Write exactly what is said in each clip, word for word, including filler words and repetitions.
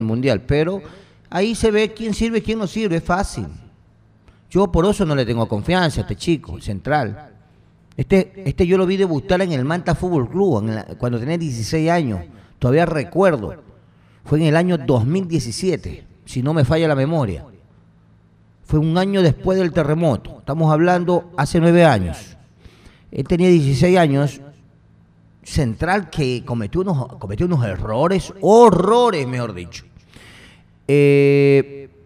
Mundial, pero ahí se ve quién sirve y quién no sirve, es fácil. Yo por eso no le tengo confianza a este chico, central. Este, este yo lo vi debutar en el Manta Fútbol Club en la, cuando tenía dieciséis años, todavía recuerdo. Fue en el año dos mil diecisiete, si no me falla la memoria. Fue un año después del terremoto, estamos hablando hace nueve años. Él tenía dieciséis años, central que cometió unos, cometió unos errores, horrores mejor dicho. Eh,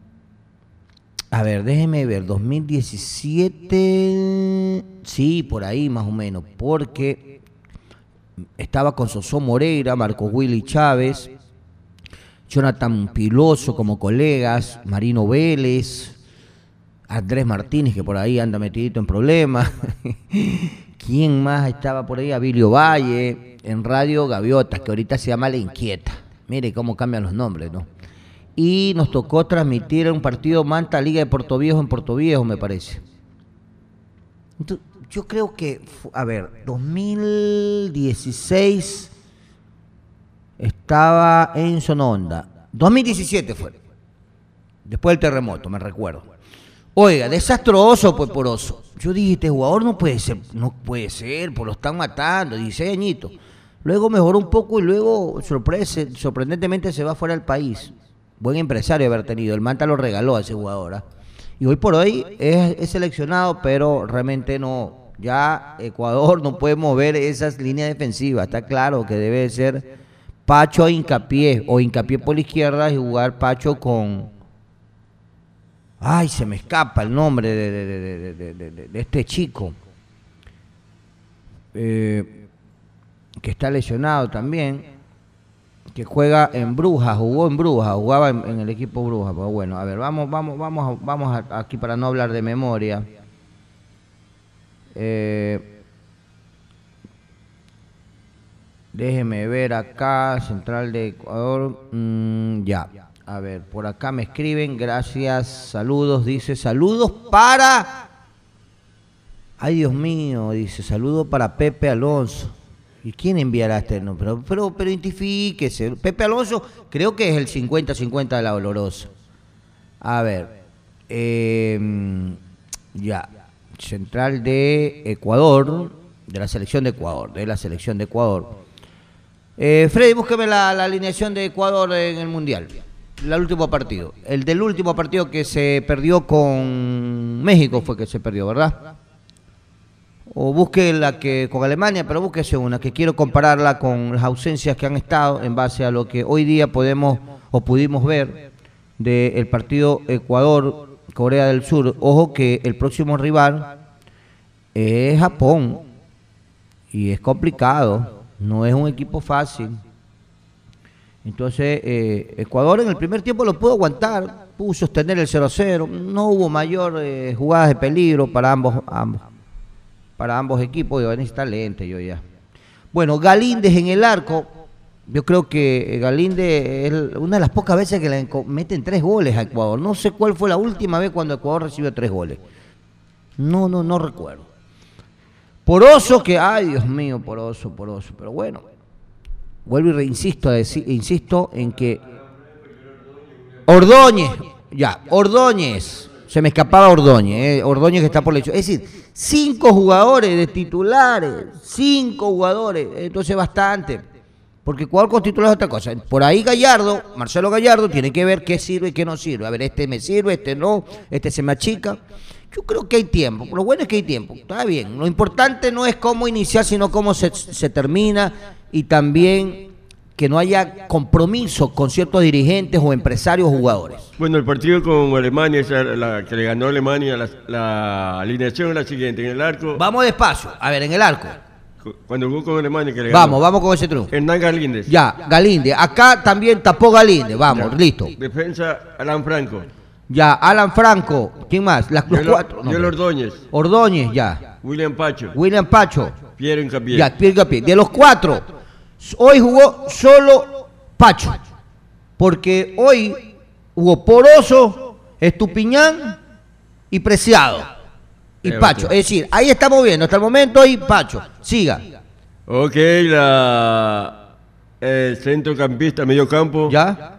a ver, déjeme ver, dos mil diecisiete, sí, por ahí más o menos, porque estaba con Sosó Moreira, Marcos Willy Chávez, Jonathan Piloso como colegas, Marino Vélez, Andrés Martínez, que por ahí anda metidito en problemas. ¿Quién más estaba por ahí? Abilio Valle, en Radio Gaviotas, que ahorita se llama La Inquieta. Mire cómo cambian los nombres, ¿no? Y nos tocó transmitir un partido Manta Liga de Puerto Viejo en Puerto Viejo, me parece. Entonces, yo creo que, a ver, dos mil dieciséis estaba en Sononda. dos mil diecisiete fue, después del terremoto, me recuerdo. Oiga, desastroso, pues, poroso. Yo dije, este jugador no puede ser, no puede ser, pues lo están matando, dieciséis añitos. Luego mejoró un poco y luego, sorprese, sorprendentemente, se va fuera del país. Buen empresario haber tenido, el Manta lo regaló a ese jugador, ¿eh? Y hoy por hoy es, es seleccionado, pero realmente no, ya Ecuador no puede mover esas líneas defensivas, está claro que debe ser Pacho a Hincapié, o Hincapié por la izquierda y jugar Pacho con... Ay, se me escapa el nombre de, de, de, de, de, de, de este chico, eh, que está lesionado también, que juega en Brujas, jugó en Brujas, jugaba en, en el equipo Brujas. Pero bueno, a ver, vamos, vamos, vamos, a, vamos a, aquí para no hablar de memoria. Eh, déjeme ver acá, Central de Ecuador, mm, ya. A ver, por acá me escriben, gracias, saludos, dice, saludos para... Ay, Dios mío, dice, saludos para Pepe Alonso. ¿Y quién enviará este nombre? Pero, pero, pero identifíquese. Pepe Alonso creo que es el cincuenta cincuenta de la Olorosa. A ver, eh, ya, Central de Ecuador, de la selección de Ecuador, de la selección de Ecuador. Eh, Freddy, búsqueme la, la alineación de Ecuador en el Mundial. El último partido. El del último partido que se perdió con México fue que se perdió, ¿verdad? O busque la que con Alemania, pero búsquese una, que quiero compararla con las ausencias que han estado en base a lo que hoy día podemos o pudimos ver del partido Ecuador-Corea del Sur. Ojo que el próximo rival es Japón y es complicado, no es un equipo fácil. Entonces, eh, Ecuador en el primer tiempo lo pudo aguantar, pudo sostener el cero a cero, no hubo mayor eh, jugadas de peligro para ambos, ambos, para ambos equipos. Yo necesito lente yo ya. Bueno, Galíndez en el arco, yo creo que Galíndez es una de las pocas veces que le meten tres goles a Ecuador. No sé cuál fue la última vez cuando Ecuador recibió tres goles. No, no, no recuerdo. Poroso que, ay Dios mío, Poroso, Poroso, pero bueno. Vuelvo y reinsisto, a decir, insisto en que Ordóñez, ya, Ordóñez, se me escapaba Ordóñez, eh, Ordóñez que está por el hecho. Es decir, cinco jugadores de titulares, cinco jugadores, entonces bastante, porque Ecuador con titulares es otra cosa. Por ahí Gallardo, Marcelo Gallardo, tiene que ver qué sirve y qué no sirve. A ver, este me sirve, este no, este se me achica. Yo creo que hay tiempo, lo bueno es que hay tiempo, está bien. Lo importante no es cómo iniciar, sino cómo se, se termina, y también que no haya compromiso con ciertos dirigentes o empresarios o jugadores. Bueno, el partido con Alemania, esa, la que le ganó a Alemania, la, la alineación es la siguiente, en el arco... Vamos despacio, a ver, en el arco. Cuando jugó con Alemania que le ganó. Vamos, vamos con ese triunfo. Hernán Galíndez. Ya, Galíndez, acá también tapó Galíndez, vamos, ya. Listo. Defensa, Alan Franco. Ya, Alan Franco, ¿quién más? Las, los Joel, cuatro. Joel No, Ordóñez. Ordóñez, ya. William Pacho. William Pacho. Piero Hincapié. Ya, Piero Hincapié. De los cuatro, hoy jugó solo Pacho, porque hoy jugó Poroso, Estupiñán y Preciado. Y Eh, Pacho, ok. es decir, ahí estamos viendo, hasta el momento hoy Pacho. Siga. Ok, la... El centrocampista, medio campo. ¿Ya?